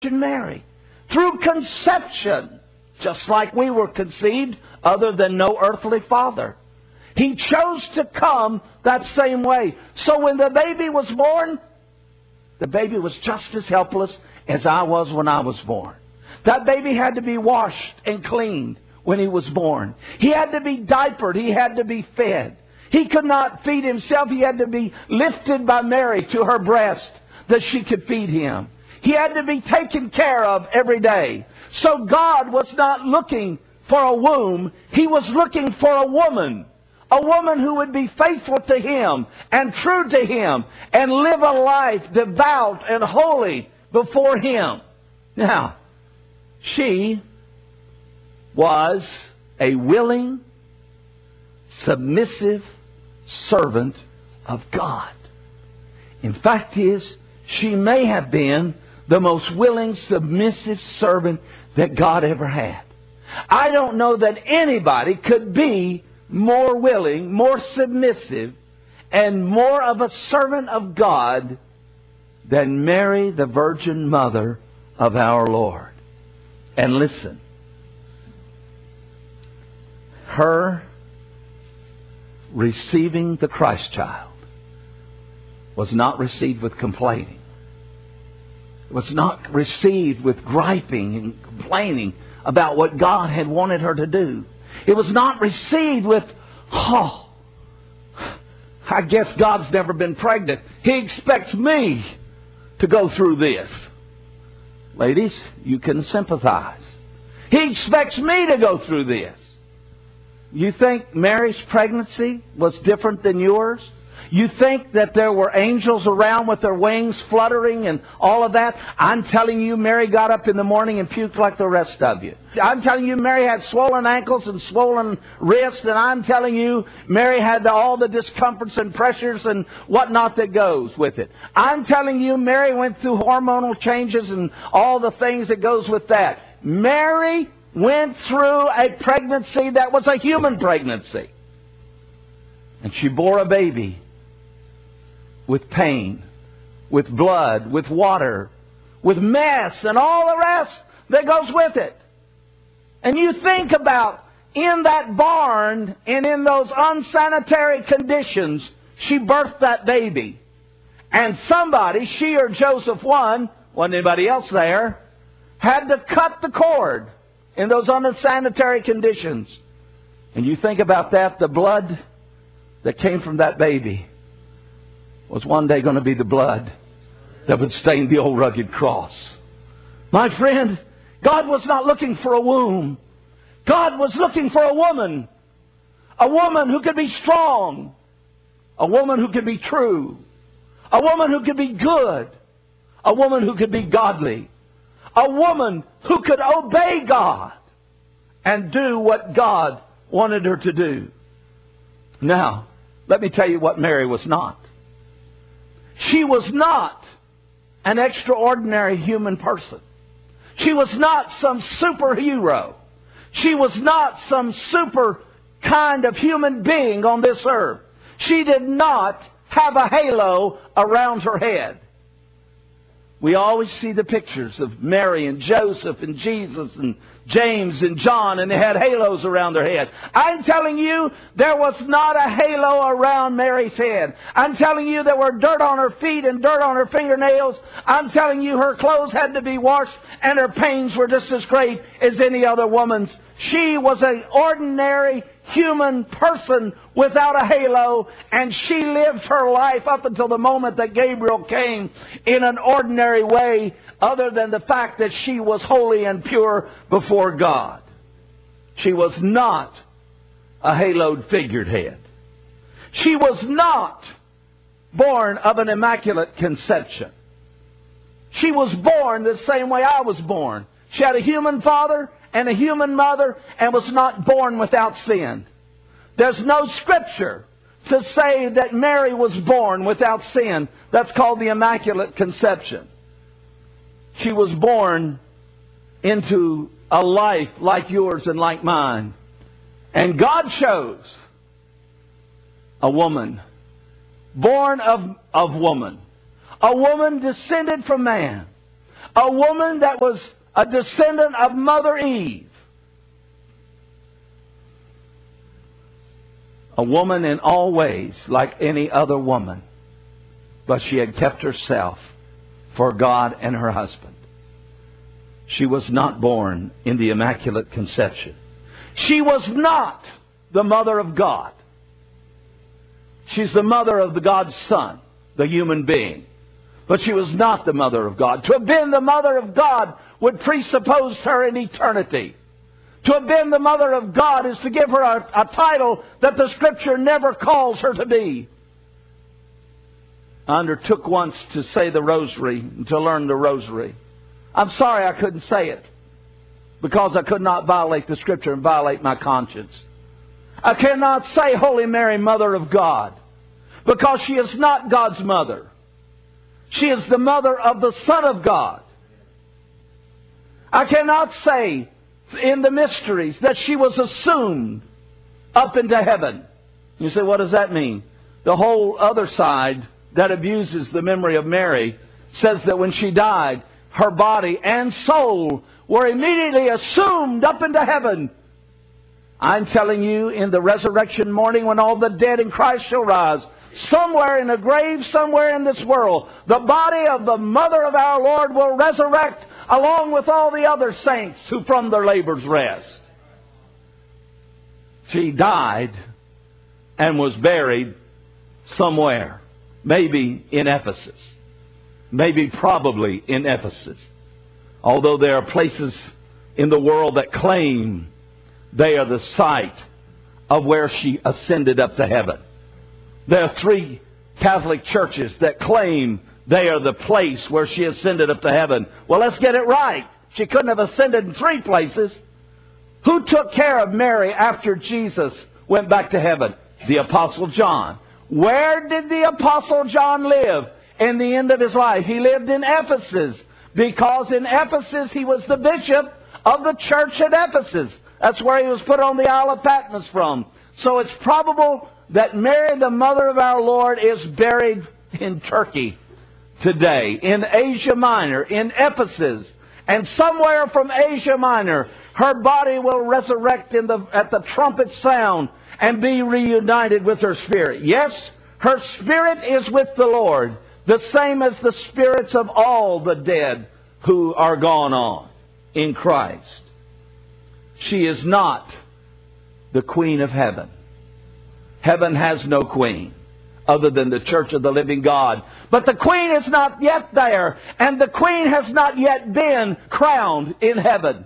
Mary. Through conception, just like we were conceived, other than no earthly father. He chose to come that same way. So when the baby was born, the baby was just as helpless as I was when I was born. That baby had to be washed and cleaned when he was born. He had to be diapered. He had to be fed. He could not feed himself. He had to be lifted by Mary to her breast that she could feed him. He had to be taken care of every day. So God was not looking for a womb. He was looking for a woman. A woman who would be faithful to Him and true to Him and live a life devout and holy before Him. Now, she was a willing, submissive servant of God. In fact, she may have been the most willing, submissive servant that God ever had. I don't know that anybody could be more willing, more submissive, and more of a servant of God than Mary, the Virgin Mother of our Lord. And listen, her receiving the Christ child was not received with complaining. It was not received with griping and complaining about what God had wanted her to do. It was not received with, oh, I guess God's never been pregnant. He expects me to go through this. Ladies, you can sympathize. He expects me to go through this. You think Mary's pregnancy was different than yours? You think that there were angels around with their wings fluttering and all of that? I'm telling you, Mary got up in the morning and puked like the rest of you. I'm telling you, Mary had swollen ankles and swollen wrists. And I'm telling you, Mary had all the discomforts and pressures and whatnot that goes with it. I'm telling you, Mary went through hormonal changes and all the things that goes with that. Mary went through a pregnancy that was a human pregnancy. And she bore a baby with pain, with blood, with water, with mess, and all the rest that goes with it. And you think about in that barn and in those unsanitary conditions, she birthed that baby. And somebody, she or Joseph wasn't anybody else there, had to cut the cord in those unsanitary conditions. And you think about that, the blood that came from that baby was one day going to be the blood that would stain the old rugged cross. My friend, God was not looking for a womb. God was looking for a woman. A woman who could be strong. A woman who could be true. A woman who could be good. A woman who could be godly. A woman who could obey God and do what God wanted her to do. Now, let me tell you what Mary was not. She was not an extraordinary human person. She was not some superhero. She was not some super kind of human being on this earth. She did not have a halo around her head. We always see the pictures of Mary and Joseph and Jesus and James and John, and they had halos around their head. I'm telling you, there was not a halo around Mary's head. I'm telling you, there were dirt on her feet and dirt on her fingernails. I'm telling you, her clothes had to be washed, and her pains were just as great as any other woman's. She was an ordinary human person without a halo, and she lived her life up until the moment that Gabriel came in an ordinary way, other than the fact that she was holy and pure before God. She was not a haloed figurehead. She was not born of an immaculate conception. She was born the same way I was born. She had a human father and a human mother and was not born without sin. There's no scripture to say that Mary was born without sin. That's called the Immaculate Conception. She was born into a life like yours and like mine. And God chose a woman, born of woman. A woman descended from man. A woman that was a descendant of Mother Eve. A woman in all ways like any other woman. But she had kept herself for God and her husband. She was not born in the Immaculate Conception. She was not the mother of God. She's the mother of the God's Son, the human being. But she was not the mother of God. To have been the mother of God would presuppose her in eternity. To have been the mother of God is to give her a title that the Scripture never calls her to be. I undertook once to say the rosary, to learn the rosary. I'm sorry I couldn't say it, because I could not violate the Scripture and violate my conscience. I cannot say Holy Mary, Mother of God, because she is not God's mother. She is the mother of the Son of God. I cannot say in the mysteries that she was assumed up into heaven. You say, what does that mean? The whole other side that abuses the memory of Mary says that when she died, her body and soul were immediately assumed up into heaven. I'm telling you, in the resurrection morning when all the dead in Christ shall rise, somewhere in a grave, somewhere in this world, the body of the Mother of our Lord will resurrect along with all the other saints who from their labors rest. She died and was buried somewhere, maybe in Ephesus. Maybe probably in Ephesus. Although there are places in the world that claim they are the site of where she ascended up to heaven. There are 3 Catholic churches that claim they are the place where she ascended up to heaven. Well, let's get it right. She couldn't have ascended in 3 places. Who took care of Mary after Jesus went back to heaven? The Apostle John. Where did the Apostle John live in the end of his life? He lived in Ephesus, because in Ephesus he was the bishop of the church at Ephesus. That's where he was put on the Isle of Patmos from. So it's probable that Mary, the mother of our Lord, is buried in Turkey today, in Asia Minor, in Ephesus. And somewhere from Asia Minor, her body will resurrect at the trumpet sound and be reunited with her spirit. Yes, her spirit is with the Lord, the same as the spirits of all the dead who are gone on in Christ. She is not the Queen of Heaven. Heaven has no queen other than the Church of the Living God. But the Queen is not yet there, and the Queen has not yet been crowned in heaven.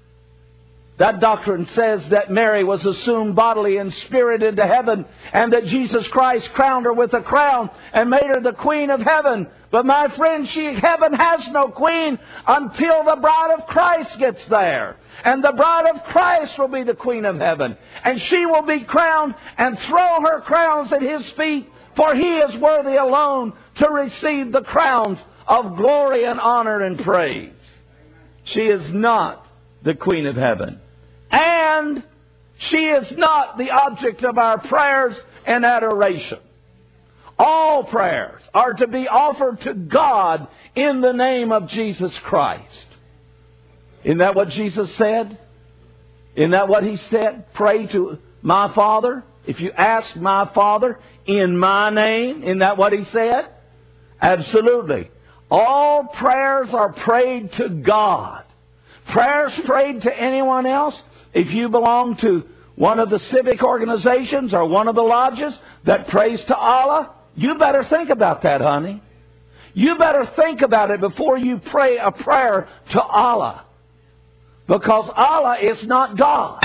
That doctrine says that Mary was assumed bodily and spirit into heaven, and that Jesus Christ crowned her with a crown and made her the Queen of Heaven. But my friend, heaven has no queen until the bride of Christ gets there. And the bride of Christ will be the Queen of Heaven. And she will be crowned and throw her crowns at His feet, for He is worthy alone to receive the crowns of glory and honor and praise. She is not the Queen of Heaven. And she is not the object of our prayers and adoration. All prayers are to be offered to God in the name of Jesus Christ. Isn't that what Jesus said? Isn't that what He said? Pray to my Father. If you ask my Father in my name, isn't that what He said? Absolutely. All prayers are prayed to God. Prayers prayed to anyone else, if you belong to one of the civic organizations or one of the lodges that prays to Allah, you better think about that, honey. You better think about it before you pray a prayer to Allah. Because Allah is not God.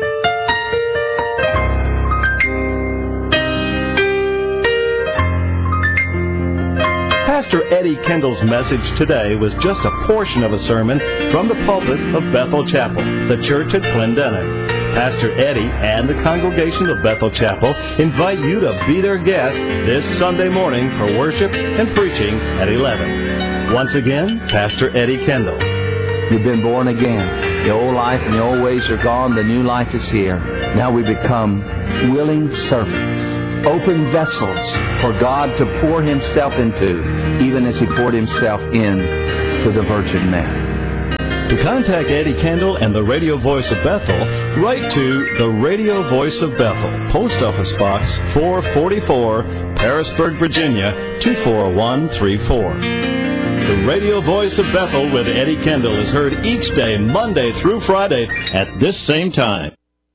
Pastor Eddie Kendall's message today was just a portion of a sermon from the pulpit of Bethel Chapel, the church at Clendenin. Pastor Eddie and the congregation of Bethel Chapel invite you to be their guest this Sunday morning for worship and preaching at 11. Once again, Pastor Eddie Kendall. You've been born again. The old life and the old ways are gone. The new life is here. Now we become willing servants, open vessels for God to pour Himself into, even as He poured Himself in to to the Virgin Mary. To contact Eddie Kendall and the Radio Voice of Bethel, write to the Radio Voice of Bethel, Post Office Box 444, Harrisburg, Virginia 24134. The Radio Voice of Bethel with Eddie Kendall is heard each day, Monday through Friday, at this same time.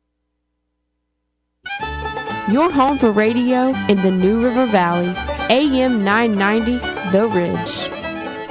Your home for radio in the New River Valley, AM 990, The Ridge.